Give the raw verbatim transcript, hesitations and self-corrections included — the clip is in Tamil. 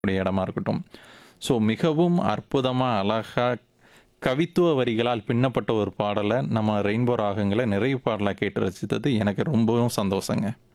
கூடிய இடமா இருக்கட்டும். ஸோ மிகவும் அற்புதமா, அழகா கவித்துவ வரிகளால் பின்னப்பட்ட ஒரு பாடல நம்ம ரெயின்போ ராகங்கள நிறைவு பாடலா கேட்டு ரசித்தது எனக்கு ரொம்பவும் சந்தோஷங்க.